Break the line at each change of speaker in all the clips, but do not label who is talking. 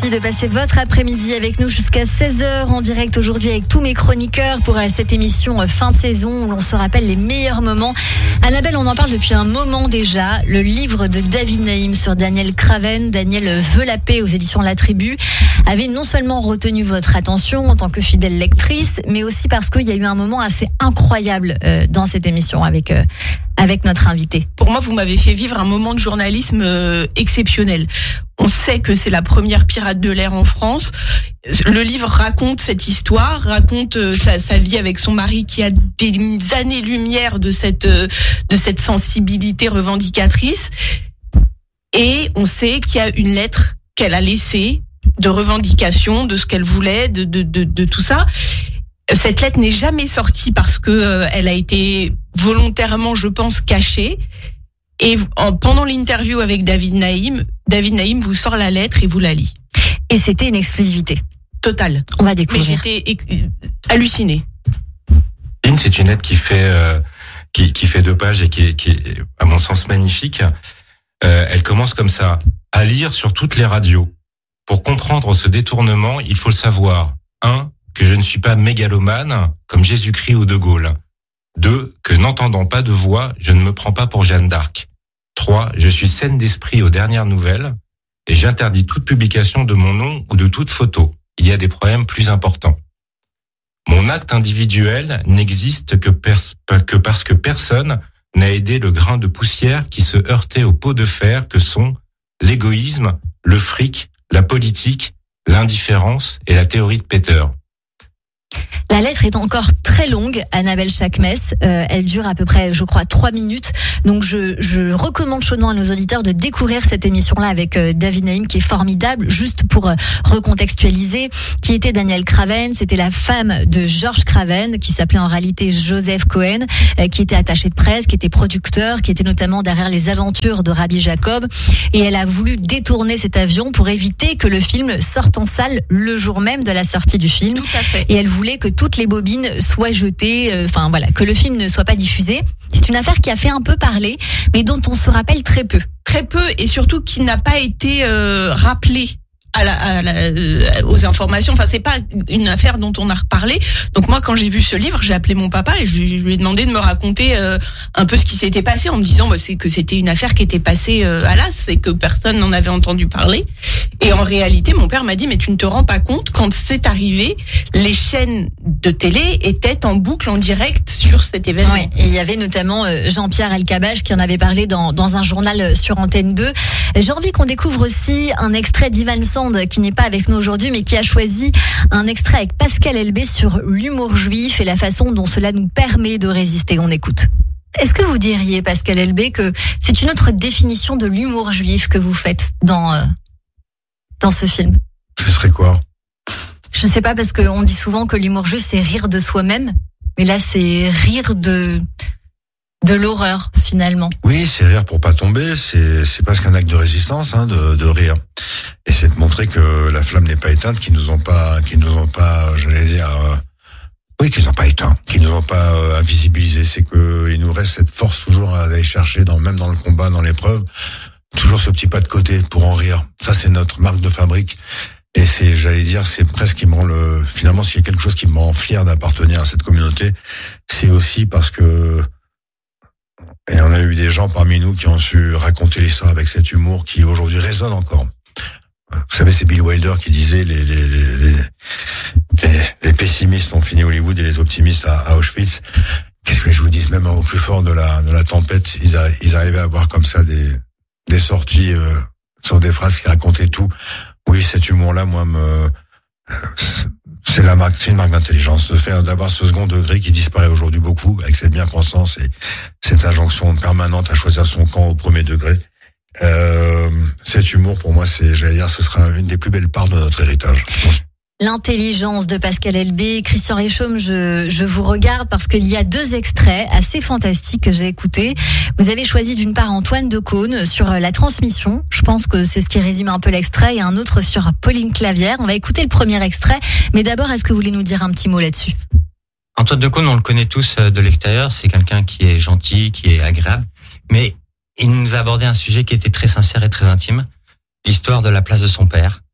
Merci de passer votre après-midi avec nous jusqu'à 16h en direct aujourd'hui avec tous mes chroniqueurs pour cette émission fin de saison où l'on se rappelle les meilleurs moments. Annabelle, on en parle depuis un moment déjà. Le livre de David Naïm sur Daniel Craven, Daniel veut la paix aux éditions La Tribu, avait non seulement retenu votre attention en tant que fidèle lectrice, mais aussi parce qu'il y a eu un moment assez incroyable dans cette émission avec notre invité.
Pour moi, vous m'avez fait vivre un moment de journalisme exceptionnel. On sait que c'est la première pirate de l'air en France. Le livre raconte cette histoire, raconte sa vie avec son mari qui a des années-lumière de cette sensibilité revendicatrice. Et on sait qu'il y a une lettre qu'elle a laissée de revendication, de ce qu'elle voulait, de tout ça. Cette lettre n'est jamais sortie parce que elle a été volontairement, je pense, cachée. Et pendant l'interview avec David Naïm vous sort la lettre et vous la lit.
Et c'était une exclusivité
totale.
On va découvrir.
Mais j'étais hallucinée.
C'est une lettre qui fait 2 pages et qui est à mon sens magnifique. Elle commence comme ça: à lire sur toutes les radios. Pour comprendre ce détournement, il faut le savoir. 1. Que je ne suis pas mégalomane comme Jésus-Christ ou De Gaulle. 2. Que n'entendant pas de voix, je ne me prends pas pour Jeanne d'Arc. 3. Je suis saine d'esprit aux dernières nouvelles et j'interdis toute publication de mon nom ou de toute photo. Il y a des problèmes plus importants. Mon acte individuel n'existe que parce que personne n'a aidé le grain de poussière qui se heurtait au pot de fer que sont l'égoïsme, le fric, la politique, l'indifférence et la théorie de Peter.
La lettre est encore très longue, Annabelle Chakmes. Elle dure à peu près, je crois, 3 minutes. Donc je recommande chaudement à nos auditeurs de découvrir cette émission-là avec David Naïm, qui est formidable. Juste pour recontextualiser, qui était Daniel Craven, c'était la femme de Georges Craven, qui s'appelait en réalité Joseph Cohen, qui était attaché de presse, qui était producteur, qui était notamment derrière les aventures de Rabbi Jacob. Et elle a voulu détourner cet avion pour éviter que le film sorte en salle le jour même de la sortie du film.
Tout à fait.
Et elle voulait que toutes les bobines soient jetées, que le film ne soit pas diffusé. C'est une affaire qui a fait un peu parler, mais dont on se rappelle très peu.
Très peu, et surtout qui n'a pas été rappelée aux informations. Enfin, c'est pas une affaire dont on a reparlé. Donc moi, quand j'ai vu ce livre, j'ai appelé mon papa et je lui ai demandé de me raconter un peu ce qui s'était passé, en me disant c'est que c'était une affaire qui était passée à l'as et que personne n'en avait entendu parler. Et en réalité, mon père m'a dit, mais tu ne te rends pas compte, quand c'est arrivé, les chaînes de télé étaient en boucle, en direct sur cet événement.
Oui, et il y avait notamment Jean-Pierre Elkabbach qui en avait parlé dans un journal sur Antenne 2. J'ai envie qu'on découvre aussi un extrait d'Ivan Sand, qui n'est pas avec nous aujourd'hui, mais qui a choisi un extrait avec Pascal Elbé sur l'humour juif et la façon dont cela nous permet de résister. On écoute. Est-ce que vous diriez, Pascal Elbé, que c'est une autre définition de l'humour juif que vous faites dans ce film?
Ce serait quoi?
Je sais pas, parce qu'on dit souvent que l'humour juif, c'est rire de soi-même. Mais là, c'est rire de l'horreur, finalement.
Oui, c'est rire pour pas tomber. C'est presque un acte de résistance, de rire. Et c'est de montrer que la flamme n'est pas éteinte, qu'ils nous ont pas, j'allais dire, qu'ils n'ont pas éteint, qu'ils nous ont pas invisibilisé. C'est que il nous reste cette force toujours à aller chercher même dans le combat, dans l'épreuve. Toujours ce petit pas de côté pour en rire. Ça, c'est notre marque de fabrique. Et c'est presque qui me rend finalement, s'il y a quelque chose qui me rend fier d'appartenir à cette communauté, c'est aussi parce que, et on a eu des gens parmi nous qui ont su raconter l'histoire avec cet humour qui aujourd'hui résonne encore. Vous savez, c'est Billy Wilder qui disait les pessimistes ont fini Hollywood et les optimistes à Auschwitz. Qu'est-ce que je vous dis, même au plus fort de la tempête, ils arrivaient à avoir comme ça des sorties sur des phrases qui racontaient tout. Oui, cet humour-là, moi, c'est une marque d'intelligence d'avoir ce second degré qui disparaît aujourd'hui beaucoup avec cette bien-pensance et cette injonction permanente à choisir son camp au premier degré. Cet humour, pour moi, ce sera une des plus belles parts de notre héritage.
L'intelligence de Pascal Elbé. Christian Richomme, je vous regarde parce qu'il y a 2 extraits assez fantastiques que j'ai écoutés. Vous avez choisi d'une part Antoine Decaune sur la transmission. Je pense que c'est ce qui résume un peu l'extrait, et un autre sur Pauline Clavière. On va écouter le premier extrait, mais d'abord, est-ce que vous voulez nous dire un petit mot là-dessus?
Antoine Decaune, on le connaît tous de l'extérieur. C'est quelqu'un qui est gentil, qui est agréable, mais il nous a abordé un sujet qui était très sincère et très intime. L'histoire de la place de son père,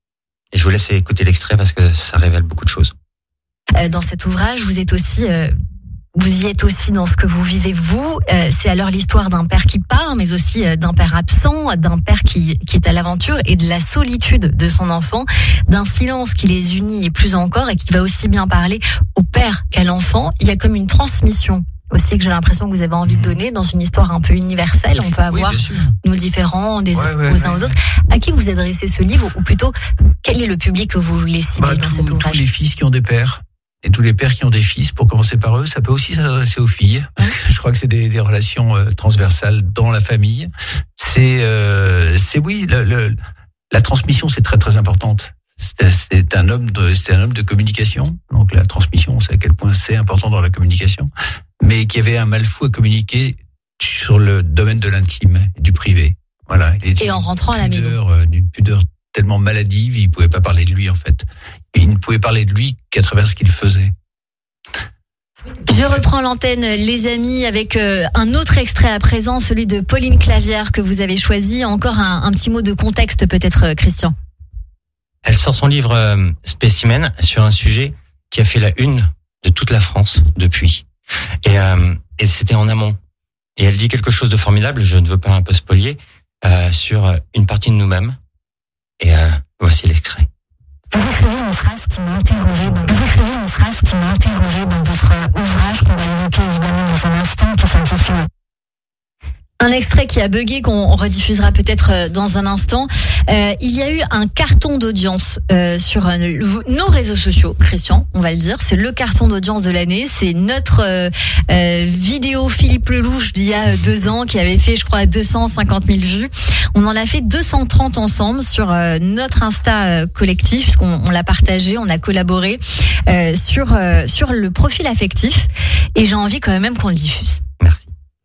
Et je vous laisse écouter l'extrait parce que ça révèle beaucoup de choses.
Dans cet ouvrage, vous y êtes aussi dans ce que vous vivez vous. C'est alors l'histoire d'un père qui part, mais aussi d'un père absent, d'un père qui est à l'aventure et de la solitude de son enfant, d'un silence qui les unit et plus encore, et qui va aussi bien parler au père qu'à l'enfant. Il y a comme une transmission aussi que j'ai l'impression que vous avez envie de donner dans une histoire un peu universelle. On peut avoir nos différents uns aux autres. À qui vous adressez ce livre, ou plutôt quel est le public que vous voulez cibler dans cet ouvrage?
Tous les fils qui ont des pères. Et tous les pères qui ont des fils, pour commencer par eux, ça peut aussi s'adresser aux filles. Parce que je crois que c'est des relations transversales dans la famille. C'est oui, la transmission, c'est très très importante. C'est un homme de communication. Donc la transmission, on sait à quel point c'est important dans la communication. Mais qui avait un mal fou à communiquer sur le domaine de l'intime et du privé. Voilà.
Et en rentrant à la maison.
D'une pudeur tellement maladive, il pouvait pas parler de lui en fait. Et il ne pouvait parler de lui qu'à travers ce qu'il faisait.
Je reprends l'antenne, les amis, avec un autre extrait à présent, celui de Pauline Clavière que vous avez choisi. Encore un petit mot de contexte peut-être, Christian.
Elle sort son livre Spécimen sur un sujet qui a fait la une de toute la France depuis. Et c'était en amont. Et elle dit quelque chose de formidable, je ne veux pas un peu spolier, sur une partie de nous-mêmes. Et voici l'extrait.
Vous écrivez une phrase qui m'a interrogée dans votre ouvrage qu'on va évoquer évidemment dans un instant, qui s'intitule.
Un extrait qui a bugué, qu'on rediffusera peut-être dans un instant. Il y a eu un carton d'audience sur nos réseaux sociaux, Christian, on va le dire. C'est le carton d'audience de l'année. C'est notre vidéo Philippe Lelouch d'il y a 2 ans qui avait fait, je crois, 250 000 vues. On en a fait 230 ensemble sur notre Insta collectif, puisqu'on l'a partagé, on a collaboré sur le profil affectif. Et j'ai envie quand même qu'on le diffuse.
Merci.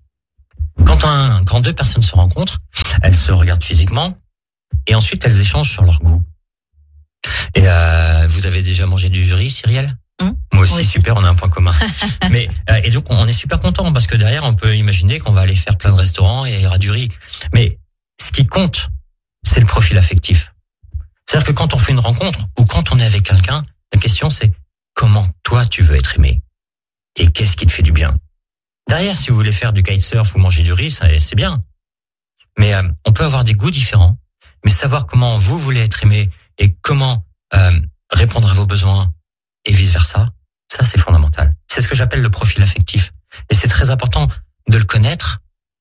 Quand 2 personnes se rencontrent, elles se regardent physiquement et ensuite elles échangent sur leur goût. Et vous avez déjà mangé du riz, Cyrielle? Moi aussi, super, on a un point commun. Mais et donc on est super content parce que derrière on peut imaginer qu'on va aller faire plein de restaurants et il y aura du riz. Mais ce qui compte, c'est le profil affectif. C'est-à-dire que quand on fait une rencontre ou quand on est avec quelqu'un, la question c'est comment toi tu veux être aimé et qu'est-ce qui te fait du bien. Derrière, si vous voulez faire du kitesurf ou manger du riz, c'est bien. Mais on peut avoir des goûts différents, mais savoir comment vous voulez être aimé et comment répondre à vos besoins et vice-versa, ça c'est fondamental. C'est ce que j'appelle le profil affectif. Et c'est très important de le connaître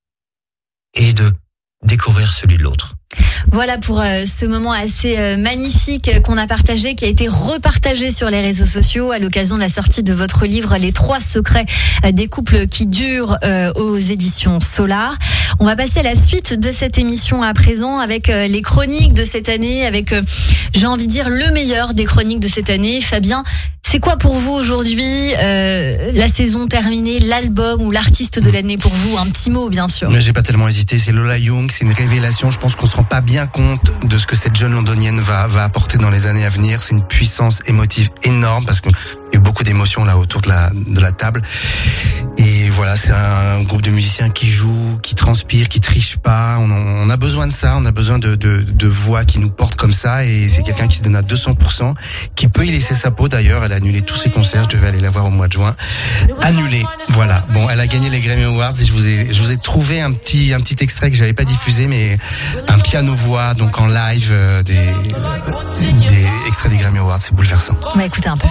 et de découvrir celui de l'autre.
Voilà pour ce moment assez magnifique qu'on a partagé, qui a été repartagé sur les réseaux sociaux à l'occasion de la sortie de votre livre Les 3 secrets des couples qui durent aux éditions Solar. On va passer à la suite de cette émission à présent avec les chroniques de cette année, avec j'ai envie de dire le meilleur des chroniques de cette année. Fabien, c'est quoi pour vous aujourd'hui la saison terminée, l'album ou l'artiste de l'année pour vous? Un petit mot bien sûr.
J'ai pas tellement hésité, c'est Lola Young, c'est une révélation. Je pense qu'on se rend pas bien compte de ce que cette jeune londonienne va apporter dans les années à venir. C'est une puissance émotive énorme parce qu'il y a eu beaucoup d'émotions là autour de la table. Et voilà, c'est un groupe de musiciens qui jouent, qui transpirent, qui trichent pas. On a besoin de ça, on a besoin de voix qui nous portent comme ça. Et c'est quelqu'un qui se donne à 200%, qui peut y laisser sa peau d'ailleurs. Elle a annulé tous ses concerts, je devais aller la voir au mois de juin. Annulé, voilà. Bon, elle a gagné les Grammy Awards et je vous ai trouvé un petit extrait que j'avais pas diffusé, mais un piano-voix, donc en live, des extraits des Grammy Awards, c'est bouleversant.
On va écouter un peu.